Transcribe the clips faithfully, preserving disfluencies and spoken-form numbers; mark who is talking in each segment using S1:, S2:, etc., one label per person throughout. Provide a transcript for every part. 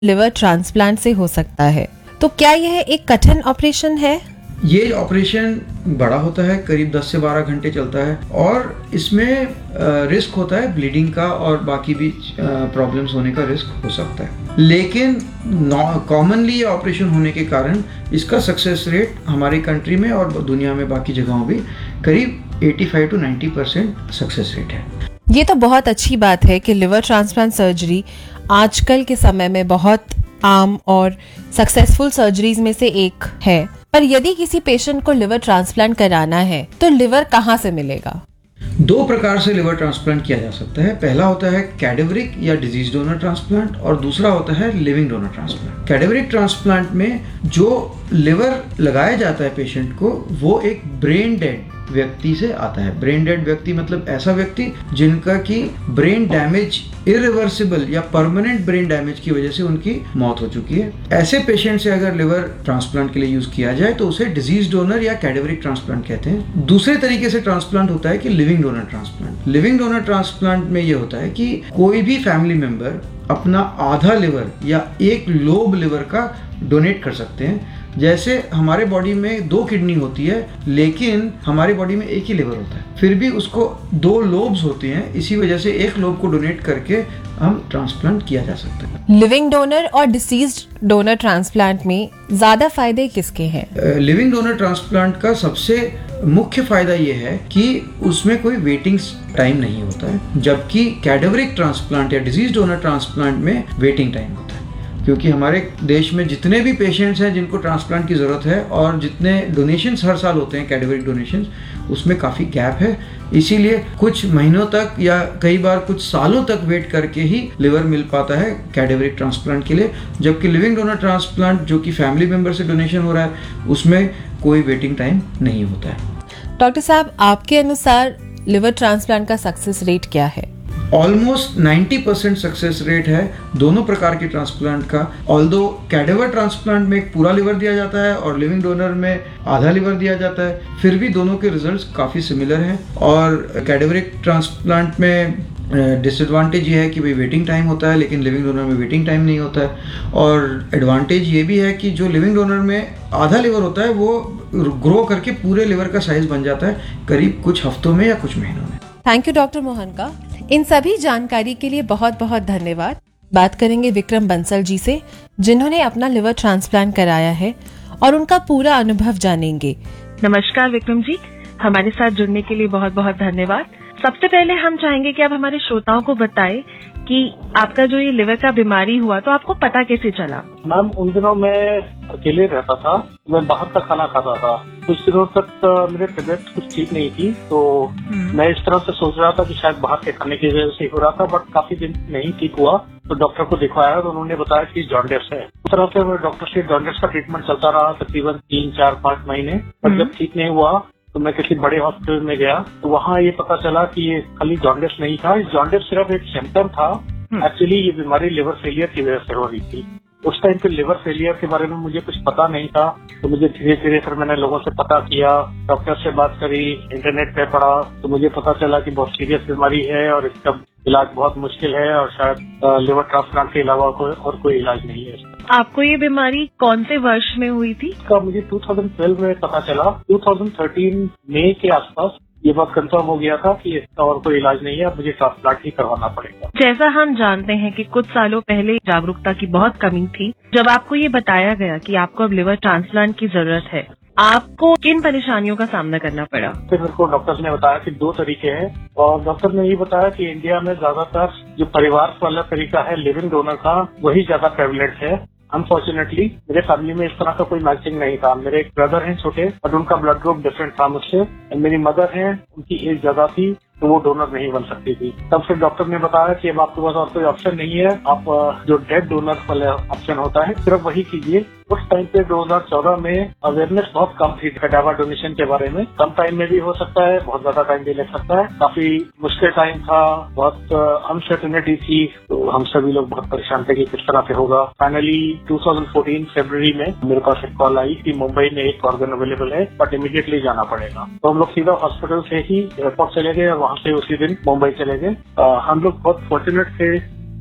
S1: Liver transplant से हो सकता है। तो क्या यह एक कठिन ऑपरेशन है?
S2: ये ऑपरेशन बड़ा होता है, करीब दस से बारह घंटे चलता है और इसमें रिस्क होता है ब्लीडिंग का और बाकी भी प्रॉब्लम्स होने का रिस्क हो सकता है। लेकिन कॉमनली ये ऑपरेशन होने के कारण इसका सक्सेस रेट हमारी कंट्री में और दुनिया में बाकी जगहों भी करीब पचासी टू नब्बे परसेंट सक्सेस रेट है।
S1: ये तो बहुत अच्छी बात है कि लिवर ट्रांसप्लांट सर्जरी आजकल के समय में बहुत आम और सक्सेसफुल सर्जरीज में से एक है। पर यदि किसी पेशेंट को लिवर ट्रांसप्लांट कराना है तो लिवर कहाँ से मिलेगा?
S2: दो प्रकार से लिवर ट्रांसप्लांट किया जा सकता है। पहला होता है कैडेवरिक या डिजीज डोनर ट्रांसप्लांट और दूसरा होता है living donor transplant. Cadaveric transplant में जो लिवर लगाया जाता है पेशेंट को वो एक ब्रेन डेड व्यक्ति से आता है। ब्रेन डेड व्यक्ति मतलब ऐसा व्यक्ति जिनका की ब्रेन डैमेज इरिवर्सिबल या परमानेंट ब्रेन डैमेज की वजह से उनकी मौत हो चुकी है। ऐसे पेशेंट से अगर लिवर ट्रांसप्लांट के लिए यूज किया जाए तो उसे डिजीज डोनर या कैडेवरिक ट्रांसप्लांट कहते हैं। दूसरे तरीके से ट्रांसप्लांट होता है कि living donor transplant. Living donor transplant में ये होता है कि कोई भी फैमिली मेंबर अपना आधा लिवर या एक लोब लिवर का डोनेट कर सकते हैं। जैसे हमारे बॉडी में दो किडनी होती है लेकिन हमारी बॉडी में एक ही लिवर होता है, फिर भी उसको दो लोब्स होते हैं, इसी वजह से एक लोब को डोनेट करके हम ट्रांसप्लांट किया जा सकता है।
S1: लिविंग डोनर और डिसीज्ड डोनर ट्रांसप्लांट में ज्यादा फायदे किसके हैं?
S2: लिविंग डोनर ट्रांसप्लांट का सबसे मुख्य फायदा ये है कि उसमें कोई वेटिंग टाइम नहीं होता है, जबकि कैडेवरिक ट्रांसप्लांट या डिजीज डोनर ट्रांसप्लांट में वेटिंग टाइम होता है। क्योंकि हमारे देश में जितने भी पेशेंट्स हैं जिनको ट्रांसप्लांट की ज़रूरत है और जितने डोनेशंस हर साल होते हैं कैडेवरिक डोनेशंस, उसमें काफ़ी गैप है। इसीलिए कुछ महीनों तक या कई बार कुछ सालों तक वेट करके ही लिवर मिल पाता है कैडेवरिक ट्रांसप्लांट के लिए, जबकि लिविंग डोनर ट्रांसप्लांट जो कि फैमिली मेम्बर से डोनेशन हो रहा है उसमें कोई वेटिंग टाइम नहीं होता है।
S1: डॉक्टर साहब, आपके अनुसार लिवर ट्रांसप्लांट का सक्सेस रेट क्या है?
S2: ऑलमोस्ट नब्बे परसेंट सक्सेस रेट है दोनों प्रकार के ट्रांसप्लांट का। ऑल्दो कैडेवर ट्रांसप्लांट में एक पूरा लिवर दिया जाता है और लिविंग डोनर में आधा लिवर दिया जाता है, फिर भी दोनों के रिजल्ट्स काफ़ी सिमिलर हैं। और कैडेवरिक ट्रांसप्लांट में डिसएडवांटेज ये है कि भाई वेटिंग टाइम होता है, लेकिन लिविंग डोनर में वेटिंग टाइम नहीं होता है। और एडवांटेज ये भी है कि जो लिविंग डोनर में आधा लिवर होता है वो ग्रो करके पूरे लिवर का साइज बन जाता है करीब कुछ हफ्तों में या कुछ महीनों में।
S1: थैंक यू डॉक्टर मोहन का। इन सभी जानकारी के लिए बहुत बहुत धन्यवाद। बात करेंगे विक्रम बंसल जी से जिन्होंने अपना लिवर ट्रांसप्लांट कराया है और उनका पूरा अनुभव जानेंगे।
S3: नमस्कार विक्रम जी, हमारे साथ जुड़ने के लिए बहुत बहुत धन्यवाद। सबसे पहले हम चाहेंगे कि आप हमारे श्रोताओं को बताएं कि आपका जो ये लिवर का बीमारी हुआ तो आपको पता कैसे चला?
S4: मैम, उन दिनों मैं अकेले रहता था, मैं बाहर का खाना खाता था। कुछ दिनों तक मेरे तबियत कुछ ठीक नहीं थी, तो मैं इस तरह से सोच रहा था कि शायद बाहर के खाने की वजह से हो रहा था, बट काफी दिन नहीं ठीक हुआ। तो डॉक्टर को दिखवाया तो उन्होंने बताया कि जॉन्डिस है। उस तरह से डॉक्टर से जॉन्डिस का ट्रीटमेंट चलता रहा तकरीबन तीन चार पाँच महीने। पर जब ठीक नहीं हुआ तो मैं किसी बड़े हॉस्पिटल में गया तो वहाँ ये पता चला कि ये खाली जॉन्डिस नहीं था, इस जॉन्डिस सिर्फ एक सिम्टम था। एक्चुअली ये बीमारी लिवर फेलियर की वजह से हो रही थी। उस टाइम पे लिवर फेलियर के बारे में मुझे कुछ पता नहीं था, तो मुझे धीरे धीरे फिर मैंने लोगों से पता किया, डॉक्टर से बात करी, इंटरनेट पे पढ़ा, तो मुझे पता चला कि बहुत सीरियस बीमारी है और इसका इलाज बहुत मुश्किल है और शायद लिवर ट्रांसप्लांट के अलावा कोई और कोई इलाज नहीं है।
S3: आपको ये बीमारी कौन से वर्ष में हुई थी?
S4: इसका मुझे दो हज़ार बारह में पता चला। दो हज़ार तेरह मई के आसपास ये बात कंफर्म हो गया था कि इसका और कोई इलाज नहीं है, अब मुझे ट्रांसप्लांट ही करवाना पड़ेगा।
S3: जैसा हम जानते हैं कि कुछ सालों पहले जागरूकता की बहुत कमी थी। जब आपको ये बताया गया कि आपको अब लिवर ट्रांसप्लांट की जरूरत है, आपको किन परेशानियों का सामना करना पड़ा?
S4: फिर मेरे को डॉक्टर्स ने बताया कि दो तरीके हैं, और डॉक्टर ने ये बताया कि इंडिया में ज्यादातर जो परिवार वाला तरीका है लिविंग डोनर का, वही ज्यादा प्रेवलेंट है। अनफॉर्चुनेटली मेरे फैमिली में इस तरह का कोई मैचिंग नहीं था। मेरे एक ब्रदर हैं छोटे, और उनका ब्लड ग्रुप डिफरेंट था मुझसे। मेरी मदर है, उनकी एज ज्यादा थी, तो वो डोनर नहीं बन सकती थी। तब फिर डॉक्टर ने बताया कि अब आपके पास और कोई ऑप्शन नहीं है, आप जो डेड डोनर वाला ऑप्शन होता है सिर्फ वही कीजिए। उस टाइम पे दो हज़ार चौदह में अवेयरनेस बहुत कम थी कैडावर डोनेशन के बारे में। कम टाइम में भी हो सकता है, बहुत ज्यादा टाइम भी लग सकता है। काफी मुश्किल टाइम था, बहुत अनसर्टेनिटी थी, तो हम सभी लोग बहुत परेशान थे कि किस तरह से होगा। फाइनली दो हज़ार चौदह फरवरी में मेरे पास एक कॉल आई कि मुंबई में एक ऑर्गन अवेलेबल है, बट इमीडिएटली जाना पड़ेगा। तो हम लोग सीधा हॉस्पिटल से ही एयरपोर्ट चले गए और वहाँ से उसी दिन मुंबई चले गए। हम लोग बहुत फॉर्चुनेट थे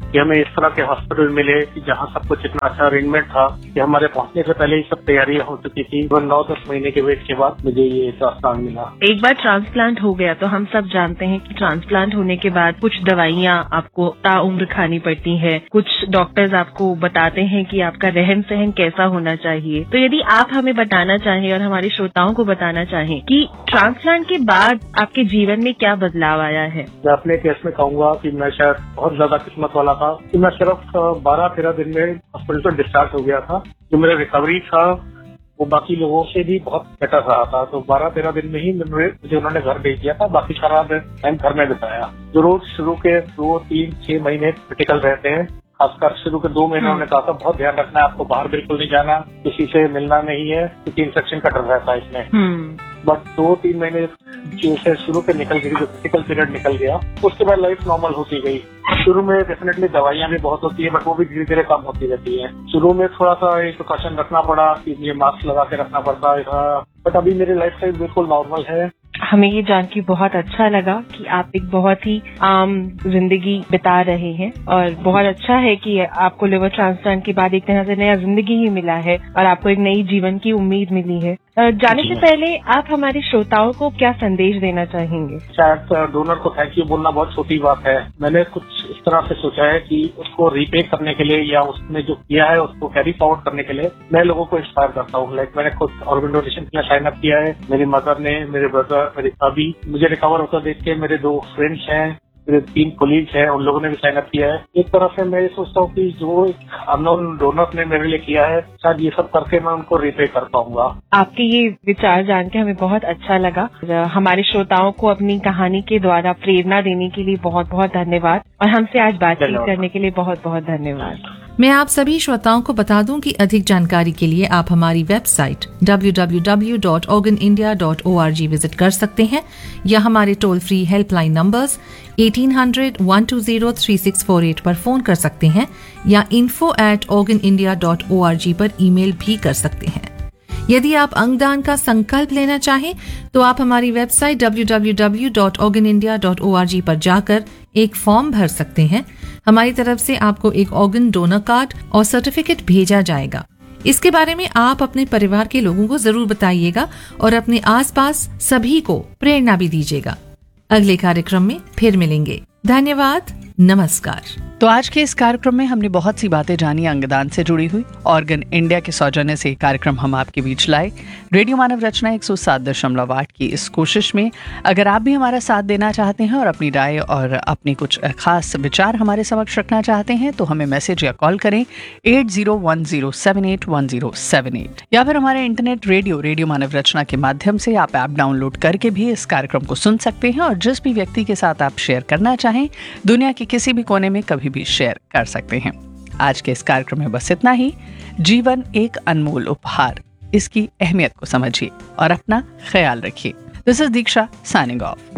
S4: कि हमें इस तरह के हॉस्पिटल मिले कि जहाँ सब कुछ इतना अच्छा अरेंजमेंट था कि हमारे पहुंचने से पहले ही सब तैयारियां हो चुकी थी। नौ दस महीने के वेट के बाद मुझे ये ट्रांसप्लांट मिला।
S3: एक बार ट्रांसप्लांट हो गया तो हम सब जानते हैं कि ट्रांसप्लांट होने के बाद कुछ दवाइयाँ आपको ताउम्र खानी पड़ती है, कुछ डॉक्टर्स आपको बताते हैं कि आपका रहन सहन कैसा होना चाहिए। तो यदि आप हमें बताना चाहें और हमारे श्रोताओं को बताना चाहें कि ट्रांसप्लांट के बाद आपके जीवन में क्या बदलाव आया है।
S4: मैं अपने केस में कहूंगा कि मैं शायद बहुत ज्यादा किस्मत वाला था कि मैं सिर्फ बारह तेरह दिन में हॉस्पिटल से डिस्चार्ज हो गया था। जो मेरा रिकवरी था वो बाकी लोगों से भी बहुत बेटर रहा था। तो बारह तेरह दिन में ही मुझे उन्होंने घर भेज दिया था, बाकी सारा टाइम घर में बिताया। जो रोज शुरू के दो तीन छह महीने क्रिटिकल रहते हैं, खासकर शुरू के दो महीने उन्होंने कहा था बहुत ध्यान रखना है, आपको बाहर बिल्कुल नहीं जाना, किसी से मिलना नहीं है क्योंकि इन्फेक्शन का डर रहता है इसमें। बट दो तीन महीने जैसे शुरू के निकल गई, जो क्रिटिकल पीरियड निकल गया, उसके बाद लाइफ नॉर्मल होती गई। शुरू में डेफिनेटली दवाइयां भी बहुत होती है बट वो भी धीरे धीरे कम होती रहती है। शुरू में थोड़ा सा एक प्रिकॉशन रखना पड़ा कि मुझे मास्क लगा के रखना पड़ता है, बट अभी मेरी लाइफ स्टाइल बिल्कुल नॉर्मल है।
S3: हमें ये जान के बहुत अच्छा लगा कि आप एक बहुत ही आम जिंदगी बिता रहे हैं और बहुत अच्छा है कि आपको लिवर ट्रांसप्लांट के बाद एक तरह से नया जिंदगी ही मिला है और आपको एक नई जीवन की उम्मीद मिली है। जाने से पहले आप हमारे श्रोताओं को क्या संदेश देना चाहेंगे?
S4: शायद डोनर को थैंक यू बोलना बहुत छोटी बात है। मैंने कुछ इस तरह से सोचा है कि उसको रीपे करने के लिए या उसने जो किया है उसको कैरी फॉरवर्ड करने के लिए मैं लोगों को इंस्पायर करता हूँ। लाइक मैंने खुद ऑर्गन डोनेशन के लिए साइन अप किया है, मेरी मदर ने, मेरे ब्रदर, मेरी भाभी, मुझे रिकवर होता देख के मेरे दो फ्रेंड्स हैं, मेरे तीन कोलीग्स हैं, उन लोगों ने भी साइन अप किया है। एक तरह से मैं ये सोचता हूँ कि जो एक अननोन डोनर ने मेरे लिए किया है, शायद ये सब करके मैं उनको रिपे कर पाऊंगा।
S3: आपके ये विचार जान के हमें बहुत अच्छा लगा। हमारे श्रोताओं को अपनी कहानी के द्वारा प्रेरणा देने के लिए बहुत बहुत धन्यवाद और हमसे आज बातचीत करने के लिए बहुत बहुत धन्यवाद।
S5: मैं आप सभी श्रोताओं को बता दूं कि अधिक जानकारी के लिए आप हमारी website W W W dot organ India dot O R G visit कर सकते हैं या हमारे toll free helpline numbers eighteen hundred one two zero three six four eight पर फोन कर सकते हैं या info at organ India dot O R G पर ईमेल भी कर सकते हैं। यदि आप अंगदान का संकल्प लेना चाहें तो आप हमारी website W W W dot organ India dot O R G पर जाकर एक फॉर्म भर सकते हैं। हमारी तरफ से आपको एक ऑर्गन डोनर कार्ड और सर्टिफिकेट भेजा जाएगा। इसके बारे में आप अपने परिवार के लोगों को जरूर बताइएगा और अपने आसपास सभी को प्रेरणा भी दीजिएगा। अगले कार्यक्रम में फिर मिलेंगे। धन्यवाद, नमस्कार।
S6: तो आज के इस कार्यक्रम में हमने बहुत सी बातें जानी अंगदान से जुड़ी हुई। ऑर्गन इंडिया के सौजन्य से कार्यक्रम हम आपके बीच लाए। रेडियो मानव रचना एक सौ सात दशमलव आठ की इस कोशिश में अगर आप भी हमारा साथ देना चाहते हैं और अपनी राय और अपनी कुछ खास विचार हमारे समक्ष रखना चाहते हैं तो हमें मैसेज या कॉल करें eight zero one zero seven eight one zero seven eight या फिर हमारे इंटरनेट रेडियो रेडियो मानव रचना के माध्यम से आप ऐप डाउनलोड करके भी इस कार्यक्रम को सुन सकते हैं और जिस भी व्यक्ति के साथ आप शेयर करना चाहें दुनिया के किसी भी कोने में कभी भी शेयर कर सकते हैं। आज के इस कार्यक्रम में बस इतना ही। जीवन एक अनमोल उपहार, इसकी अहमियत को समझिए और अपना ख्याल रखिए। This is Diksha signing off.